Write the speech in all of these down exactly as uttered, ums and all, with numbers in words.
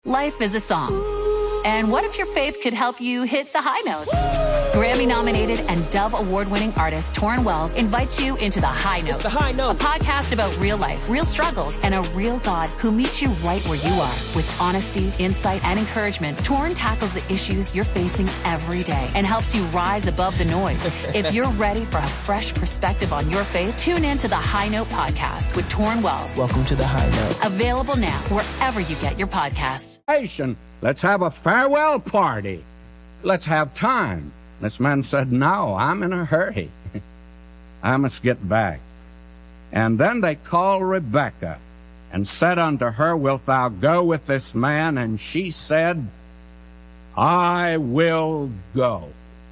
Life is a song. And what if your faith could help you hit the high notes? Grammy-nominated and Dove Award-winning artist Torrin Wells invites you into The High Note. It's The High Note. A podcast about real life, real struggles, and a real God who meets you right where you are. With honesty, insight, and encouragement, Torrin tackles the issues you're facing every day and helps you rise above the noise. If you're ready for a fresh perspective on your faith, tune in to The High Note podcast with Torrin Wells. Welcome to The High Note. Available now wherever you get your podcasts. Let's have a farewell party. Let's have time. This man said, no, I'm in a hurry. I must get back. And then they called Rebekah and said unto her, wilt thou go with this man? And she said, I will go.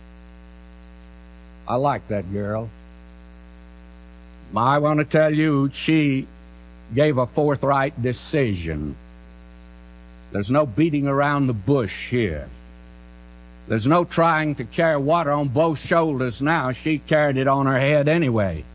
I like that girl. I want to tell you, she gave a forthright decision. There's no beating around the bush here. There's no trying to carry water on both shoulders now. She carried it on her head anyway.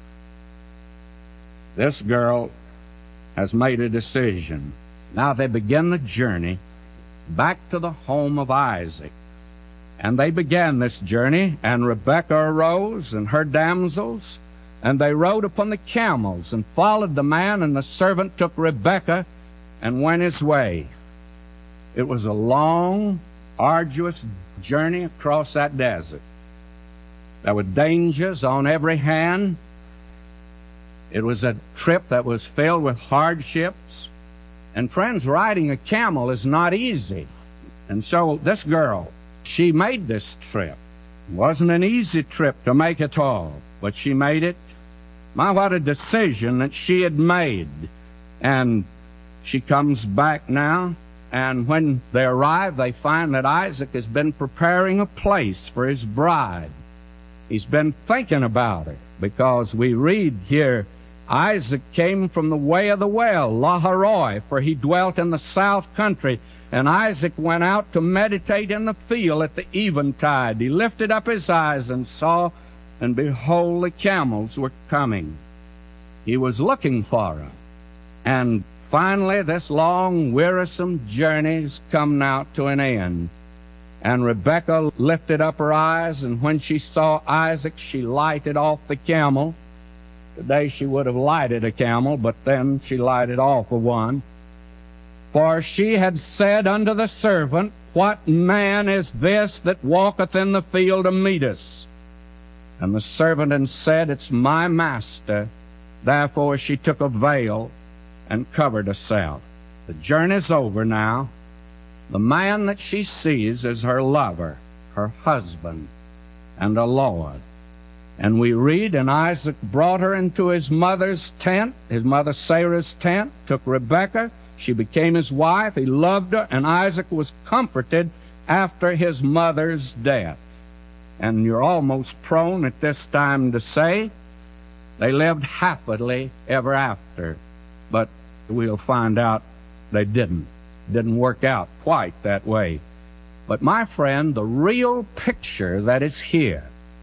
This girl has made a decision. Now they begin the journey back to the home of Isaac. And they began this journey, and Rebekah arose and her damsels, and they rode upon the camels and followed the man, and the servant took Rebekah and went his way. It was a long, arduous journey across that desert. There were dangers on every hand. It was a trip that was filled with hardships. And friends, riding a camel is not easy. And so this girl, she made this trip. It wasn't an easy trip to make at all, but she made it. My, what a decision that she had made. And she comes back now. And when they arrive, they find that Isaac has been preparing a place for his bride. He's been thinking about her, because we read here, Isaac came from the way of the well, Lahairoi, for he dwelt in the south country. And Isaac went out to meditate in the field at the eventide. He lifted up his eyes and saw, and behold, the camels were coming. He was looking for them. And finally, this long, wearisome journey has come now to an end. And Rebekah lifted up her eyes, and when she saw Isaac, she lighted off the camel. Today she would have lighted a camel, but then she lighted off of one. For she had said unto the servant, what man is this that walketh in the field to meet us? And the servant had said, it's my master. Therefore she took a veil and covered herself. The journey's over now. The man that she sees is her lover, her husband, and a Lord. And we read, and Isaac brought her into his mother's tent, his mother Sarah's tent, took Rebekah. She became his wife. He loved her, and Isaac was comforted after his mother's death. And you're almost prone at this time to say, they lived happily ever after. But we'll find out they didn't. Didn't work out quite that way. But my friend, the real picture that is here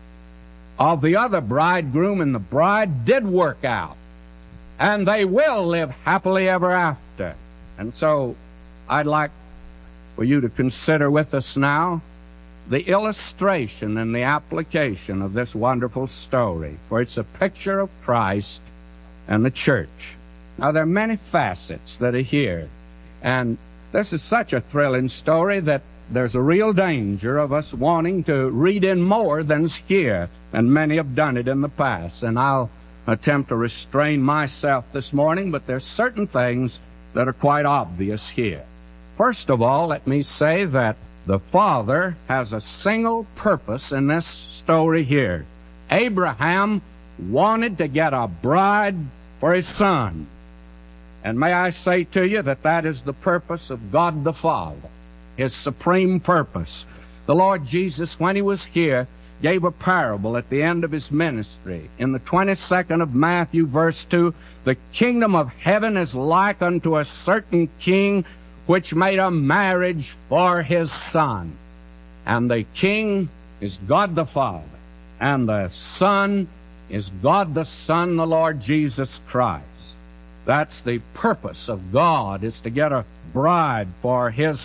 of the other bridegroom and the bride did work out. And they will live happily ever after. And so I'd like for you to consider with us now the illustration and the application of this wonderful story. For it's a picture of Christ and the church. Now, there are many facets that are here, and this is such a thrilling story that there's a real danger of us wanting to read in more than's here, and many have done it in the past, and I'll attempt to restrain myself this morning, but there's certain things that are quite obvious here. First of all, let me say that the Father has a single purpose in this story here. Abraham wanted to get a bride for his son. And may I say to you that that is the purpose of God the Father, His supreme purpose. The Lord Jesus, when He was here, gave a parable at the end of His ministry. In the twenty-second of Matthew, verse two, the kingdom of heaven is like unto a certain king which made a marriage for his son. And the king is God the Father, and the son is God the Son, the Lord Jesus Christ. That's the purpose of God, is to get a bride for His